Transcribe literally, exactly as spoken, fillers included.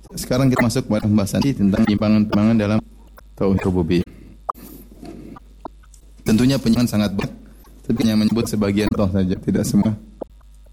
Sekarang kita masuk pada pembahasan tentang penyimpangan-penyimpangan dalam tauhid rububiyah. Tentunya penyimpangan sangat banyak, tapi hanya menyebut sebagian contoh saja, tidak semua.